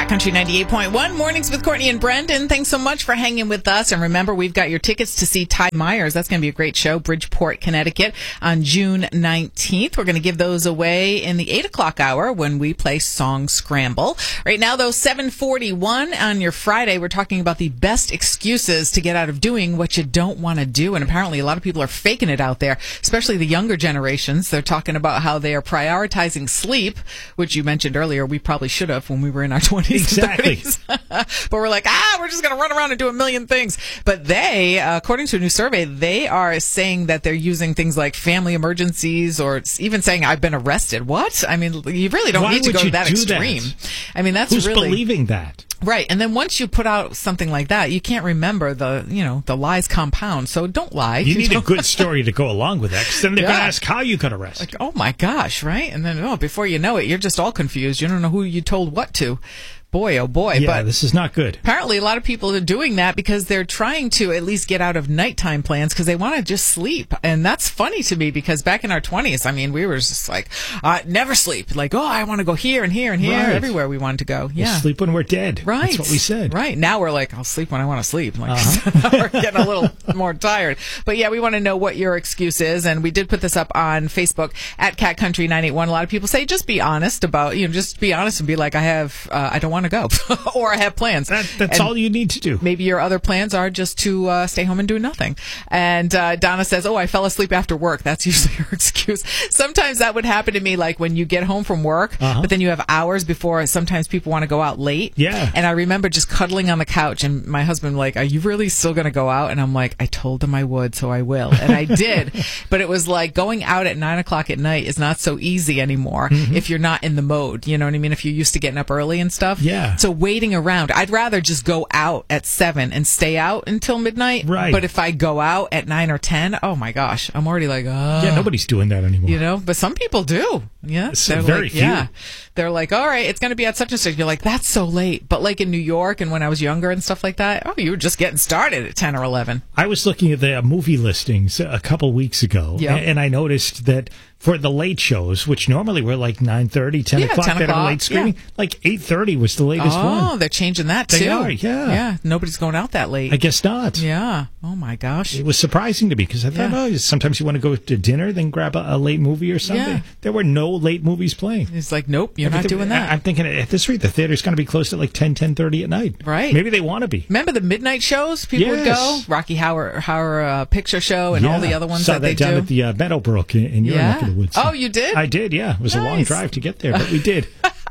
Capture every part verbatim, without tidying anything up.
Cat Country ninety-eight point one, Mornings with Courtney and Brendan. Thanks so much for hanging with us. And remember, we've got your tickets to see Ty Myers. That's going to be a great show, Bridgeport, Connecticut, on June nineteenth. We're going to give those away in the eight o'clock hour when we play Song Scramble. Right now, though, seven forty-one on your Friday, we're talking about the best excuses to get out of doing what you don't want to do. And apparently, a lot of people are faking it out there, especially the younger generations. They're talking about how they are prioritizing sleep, which you mentioned earlier. We probably should have when we were in our twenties. Exactly. But we're like, ah, we're just going to run around and do a million things. But they, uh, according to a new survey, they are saying that they're using things like family emergencies or even saying, I've been arrested. What? I mean, you really don't Why need to would go you to that do extreme. that? I mean, that's Who's really believing that? Right. And then once you put out something like that, you can't remember the, you know, the lies compound. So don't lie. You need a good story to go along with that, because then they're Yeah. going to ask how you got arrested. Like, oh my gosh, right? And then, oh, before you know it, you're just all confused. You don't know who you told what to. Boy, oh boy. Yeah, but this is not good. apparently a lot of people are doing that because they're trying to at least get out of nighttime plans because they want to just sleep. And that's funny to me because back in our twenties, I mean, we were just like, uh, never sleep. Like, oh, I want to go here and here and here, Right. everywhere we wanted to go. Yeah. We'll sleep when we're dead. Right. That's what we said. Right. Now we're like, I'll sleep when I want to sleep. Like, Uh-huh. we're getting a little more tired. But yeah, we want to know what your excuse is. And we did put this up on Facebook at Cat Country nine eight one. A lot of people say, just be honest about, you know, just be honest and be like, I have, uh, I don't want to go. Or I have plans. That, that's And all you need to do. maybe your other plans are just to uh, stay home and do nothing. And uh, Donna says, oh, I fell asleep after work. That's usually her excuse. Sometimes that would happen to me, like when you get home from work, Uh-huh. but then you have hours before. Sometimes people want to go out late. Yeah. And I remember just cuddling on the couch and my husband like, are you really still going to go out? And I'm like, I told him I would, so I will. And I did. But it was like going out at nine o'clock at night is not so easy anymore Mm-hmm. if you're not in the mode. You know what I mean? If you're used to getting up early and stuff. Yeah. So waiting around. I'd rather just go out at seven and stay out until midnight. Right. But if I go out at nine or ten, oh my gosh, I'm already like, oh. Yeah, nobody's doing that anymore. You know, but some people do. Yeah. It's They're very like, few. Yeah. They're like, all right, it's going to be at such and such. You're like, that's so late. But like in New York and when I was younger and stuff like that, oh, you were just getting started at ten or eleven. I was looking at the uh, movie listings a couple weeks ago, Yeah. a- and I noticed that for the late shows, which normally were like nine thirty, ten Yeah, o'clock, ten that are o'clock, late screening, like eight thirty was the latest Oh, one. they're changing that too. They are, yeah. Yeah. Nobody's going out that late. I guess not. Yeah. Oh my gosh. It was surprising to me because I thought, Yeah. oh, sometimes you want to go to dinner, then grab a, a late movie or something. Yeah. There were no late movies playing. It's like, nope, you're not Everything- doing that. I- I'm thinking at this rate, the theater's going to be closed at like ten, ten thirty at night. Right. Maybe they want to be. Remember the midnight shows people would go? Yes. Rocky Horror, Horror uh, Picture Show and all Yeah. the other ones Saw that they down do. at the uh, Meadowbrook in, in your Yeah. neck of the woods. Oh, you did? I did, yeah. It was a long Nice. drive to get there, but we did.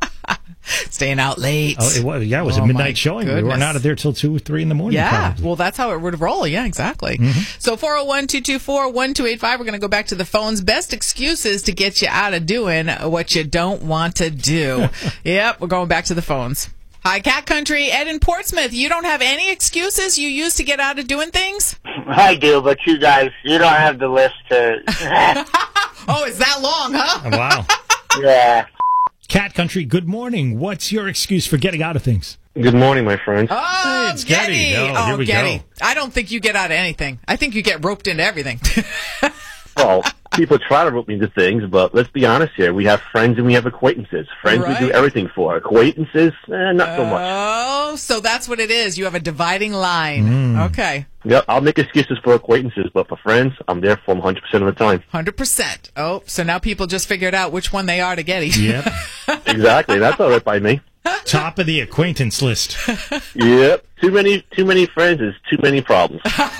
Staying out late. Oh, it was, yeah, it was Oh, a my midnight showing. We weren't goodness. out of there till two or three in the morning. Yeah, probably. well, that's how it would roll. Yeah, exactly. Mm-hmm. So four oh one, two two four, one two eight five, we're going to go back to the phones. Best excuses to get you out of doing what you don't want to do. Yep, we're going back to the phones. Hi, Cat Country. Ed in Portsmouth, you don't have any excuses you use to get out of doing things? I do, but you guys, you don't have the list to... Oh, it's that long, huh? Oh, wow. Yeah. Cat Country, good morning. What's your excuse for getting out of things? Good morning, my friends. Oh, Hey, it's Getty. Getty. Oh, here Oh, we Getty. go. I don't think you get out of anything. I think you get roped into everything. Well, people try to rope me into things, but let's be honest here. We have friends and we have acquaintances. Friends we do Right. everything for. Acquaintances, eh, not so much. Oh, so that's what it is. You have a dividing line. Mm. Okay. Yep, I'll make excuses for acquaintances, but for friends, I'm there for them one hundred percent of the time. one hundred percent. Oh, so now people just figured out which one they are to Getty. Yep. Exactly. That's all right by me. Top of the acquaintance list. Yep. Too many, too many friends is too many problems.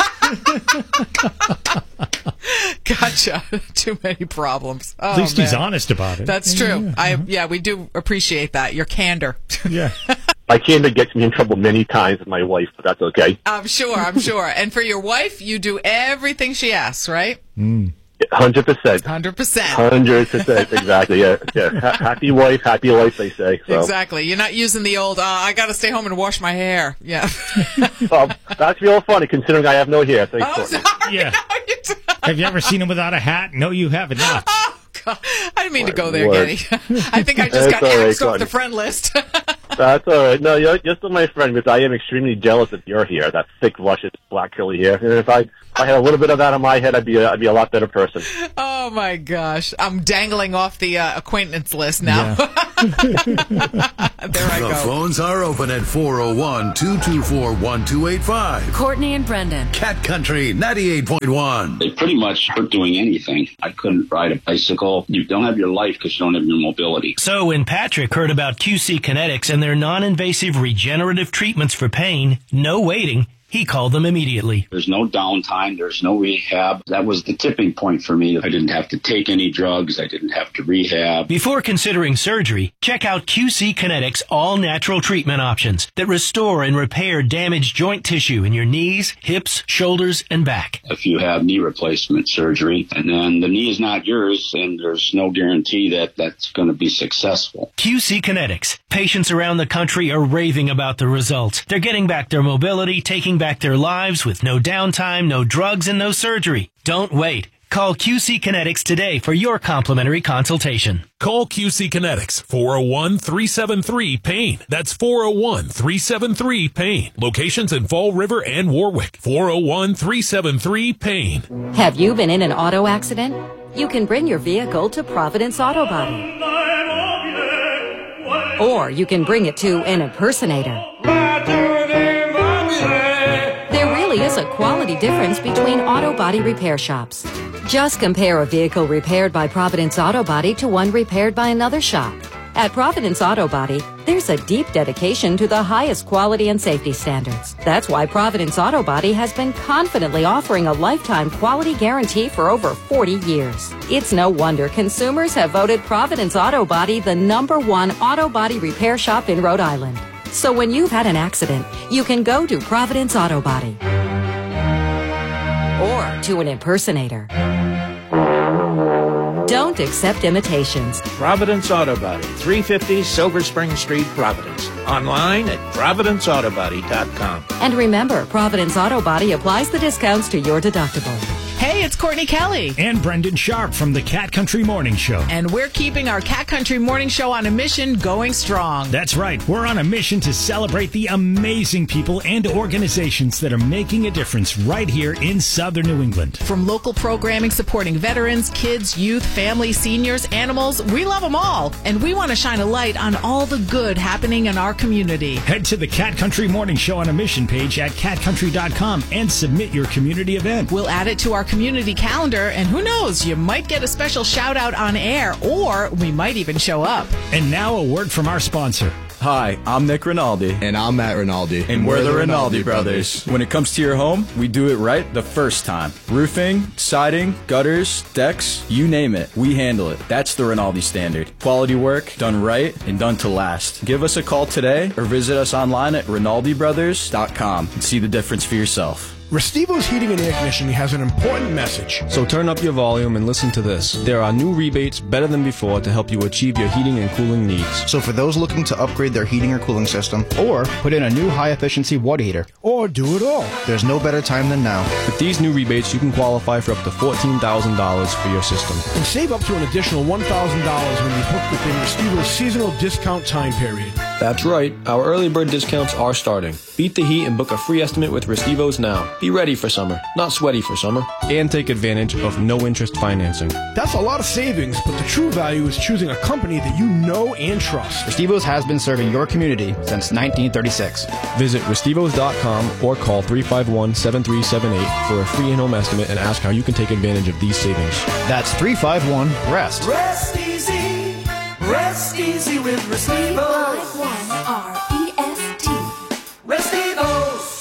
Gotcha. Too many problems. Oh, At least he's man. honest about it. That's true. I yeah, we do appreciate that. Your candor. Yeah. My candor gets me in trouble many times with my wife, but that's okay. I'm sure. I'm sure. And for your wife, you do everything she asks, right? one hundred percent. one hundred percent. one hundred percent, exactly, yeah. yeah. Ha- happy wife, happy life, they say. So. Exactly. You're not using the old, uh, I got to stay home and wash my hair. Yeah. Well, that's real funny, considering I have no hair. Thanks, Oh, Courtney. sorry. Yeah. No, you don't. Have you ever seen him without a hat? No, you haven't. Not. Oh, God. I didn't mean to go there, Word. Getty. I think I just That's got all right, axed off Courtney. the friend list. That's all right. No, you're, you're still my friend, because I am extremely jealous of your hair, that thick, luscious, black, curly hair. And if I, if I had a little bit of that on my head, I'd be a, I'd be a lot better person. Oh, my gosh. I'm dangling off the uh, acquaintance list now. Yeah. There I the go. phones are open at four oh one, two two four, one two eight five. Courtney and Brendan. Cat Country ninety-eight point one. They pretty much aren't doing anything. I couldn't ride a bicycle. You don't have your life because you don't have your mobility. So when Patrick heard about Q C Kinetics and their non-invasive regenerative treatments for pain, no waiting, he called them immediately. There's no downtime. There's no rehab. That was the tipping point for me. I didn't have to take any drugs. I didn't have to rehab. Before considering surgery, check out Q C Kinetics all-natural treatment options that restore and repair damaged joint tissue in your knees, hips, shoulders, and back. If you have knee replacement surgery, and then the knee is not yours, and there's no guarantee that that's going to be successful. Q C Kinetics. Patients around the country are raving about the results. They're getting back their mobility, taking back their lives with no downtime, no drugs, and no surgery. Don't wait. Call Q C Kinetics today for your complimentary consultation. Call Q C Kinetics, four oh one, three seven three, PAIN. That's four oh one, three seven three, PAIN. Locations in Fall River and Warwick. four oh one, three seven three, PAIN. Have you been in an auto accident? You can bring your vehicle to Providence Auto Body. Or you can bring it to an impersonator. There really is a quality difference between auto body repair shops. Just compare a vehicle repaired by Providence Auto Body to one repaired by another shop. At Providence Auto Body, there's a deep dedication to the highest quality and safety standards. That's why Providence Auto Body has been confidently offering a lifetime quality guarantee for over forty years. It's no wonder consumers have voted Providence Auto Body the number one auto body repair shop in Rhode Island. So when you've had an accident, you can go to Providence Auto Body. Or to an impersonator. Don't accept imitations. Providence Auto Body, three fifty Silver Spring Street, Providence. Online at providence auto body dot com. And remember, Providence Auto Body applies the discounts to your deductible. Hey, it's Courtney Kelly. And Brendan Sharp from the Cat Country Morning Show. And we're keeping our Cat Country Morning Show on a mission going strong. That's right. We're on a mission to celebrate the amazing people and organizations that are making a difference right here in Southern New England. From local programming supporting veterans, kids, youth, families, seniors, animals, we love them all. And we want to shine a light on all the good happening in our community. Head to the Cat Country Morning Show on a mission page at cat country dot com and submit your community event. We'll add it to our community calendar, and who knows, you might get a special shout out on air, or we might even show up. And now a word from our sponsor. Hi, I'm Nick Rinaldi. And I'm Matt Rinaldi. And, and we're, we're the Rinaldi, Rinaldi brothers. brothers. When it comes to your home, we do it right the first time. Roofing, siding, gutters, decks, you name it, we handle it. That's the Rinaldi standard. Quality work, done right, and done to last. Give us a call today or visit us online at rinaldi brothers dot com and see the difference for yourself. Restivo's Heating and Air Conditioning has an important message. So turn up your volume and listen to this. There are new rebates better than before to help you achieve your heating and cooling needs. So for those looking to upgrade their heating or cooling system, or put in a new high-efficiency water heater, or do it all, there's no better time than now. With these new rebates, you can qualify for up to fourteen thousand dollars for your system. And save up to an additional one thousand dollars when you book within Restivo's seasonal discount time period. That's right. Our early bird discounts are starting. Beat the heat and book a free estimate with Restivo's now. Be ready for summer, not sweaty for summer. And take advantage of no-interest financing. That's a lot of savings, but the true value is choosing a company that you know and trust. Restivo's has been serving your community since nineteen thirty-six. Visit restivos dot com or call three five one, seven three seven eight for a free in-home estimate and ask how you can take advantage of these savings. That's three five one, REST. Rest easy. Rest easy with Restivos. R E S T. Restivos.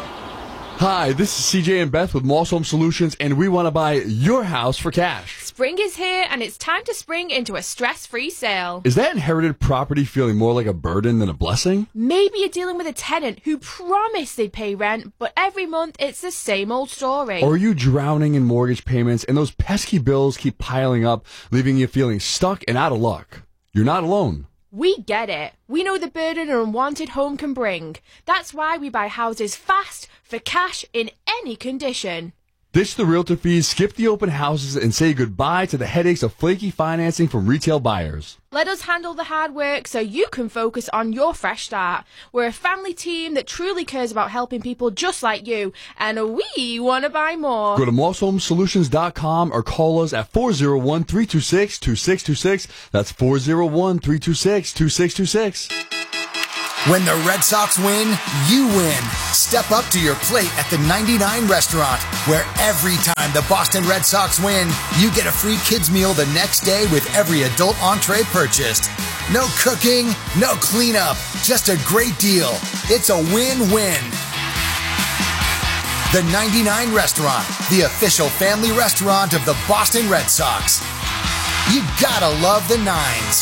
Hi, this is C J and Beth with Moss Home Solutions, and we want to buy your house for cash. Spring is here, and it's time to spring into a stress-free sale. Is that inherited property feeling more like a burden than a blessing? Maybe you're dealing with a tenant who promised they'd pay rent, but every month it's the same old story. Or are you drowning in mortgage payments, and those pesky bills keep piling up, leaving you feeling stuck and out of luck? You're not alone. We get it. We know the burden an unwanted home can bring. That's why we buy houses fast, for cash, in any condition. Ditch the realtor fees, skip the open houses, and say goodbye to the headaches of flaky financing from retail buyers. Let us handle the hard work so you can focus on your fresh start. We're a family team that truly cares about helping people just like you, and we want to buy more. Go to moss home solutions dot com or call us at four oh one, three two six, two six two six. That's four oh one, three two six, two six two six. When the Red Sox win, you win. Step up to your plate at the ninety-nine Restaurant, where every time the Boston Red Sox win, you get a free kids meal the next day with every adult entree purchased. No cooking, no cleanup, just a great deal. It's a win-win. The ninety-nine Restaurant, the official family restaurant of the Boston Red Sox. You gotta love the nines.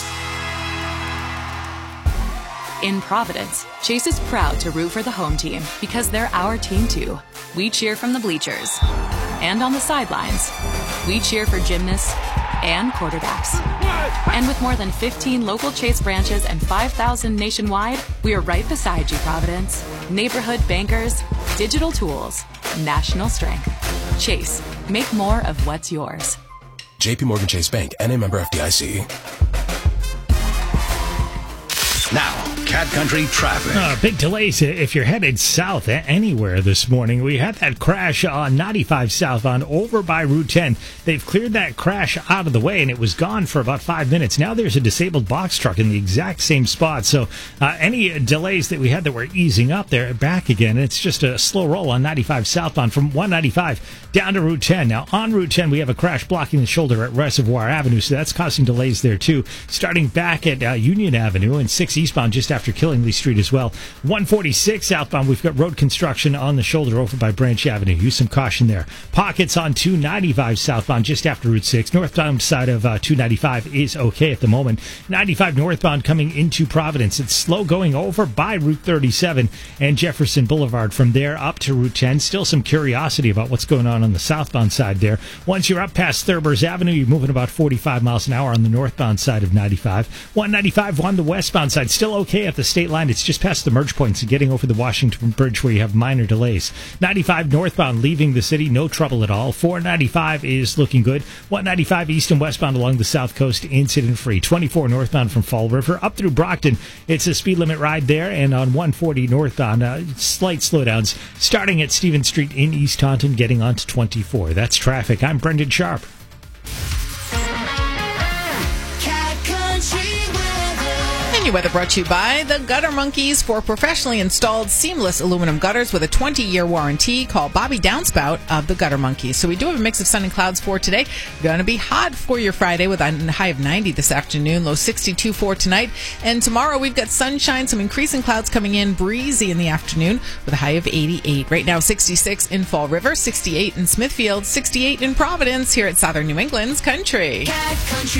In Providence, Chase is proud to root for the home team because they're our team too. We cheer from the bleachers and on the sidelines. We cheer for gymnasts and quarterbacks. And with more than fifteen local Chase branches and five thousand nationwide, we are right beside you, Providence. Neighborhood bankers, digital tools, national strength. Chase, make more of what's yours. J P Morgan Chase Bank, N A member F D I C. Now, Cat Country traffic. Uh, big delays if you're headed south anywhere this morning. We had that crash on ninety-five southbound over by Route ten. They've cleared that crash out of the way, and it was gone for about five minutes. Now there's a disabled box truck in the exact same spot. So uh, any delays that we had that were easing up, they're back again. It's just a slow roll on ninety-five southbound from one ninety-five down to Route ten. Now, on Route ten, we have a crash blocking the shoulder at Reservoir Avenue, so that's causing delays there, too. Starting back at uh, Union Avenue and six eastbound just after Killingly Street as well. one forty-six southbound, we've got road construction on the shoulder over by Branch Avenue. Use some caution there. Pockets on two ninety-five southbound just after Route six. Northbound side of uh, two ninety-five is okay at the moment. ninety-five northbound coming into Providence. It's slow going over by Route thirty-seven and Jefferson Boulevard. From there up to Route ten. Still some curiosity about what's going on on the southbound side there. Once you're up past Thurbers Avenue, you're moving about forty-five miles an hour on the northbound side of ninety-five. one ninety-five on the westbound side. Still okay at the state line. It's just past the merge points and getting over the Washington Bridge where you have minor delays. ninety-five northbound leaving the city, no trouble at all. four ninety-five is looking good. one ninety-five east and westbound along the south coast, incident free. twenty-four northbound from Fall River up through Brockton. It's a speed limit ride there, and on one forty northbound, uh, slight slowdowns starting at Stevens Street in East Taunton, getting on to twenty-four. That's traffic. I'm Brendan Sharp. Weather brought to you by the Gutter Monkeys. For professionally installed seamless aluminum gutters with a twenty-year warranty, call Bobby Downspout of the Gutter Monkeys. So we do have a mix of sun and clouds for today. Going to be hot for your Friday with a high of ninety this afternoon, low sixty-two for tonight. And tomorrow we've got sunshine, some increasing clouds coming in, breezy in the afternoon with a high of eighty-eight. Right now sixty-six in Fall River, sixty-eight in Smithfield, sixty-eight in Providence here at Southern New England's Country.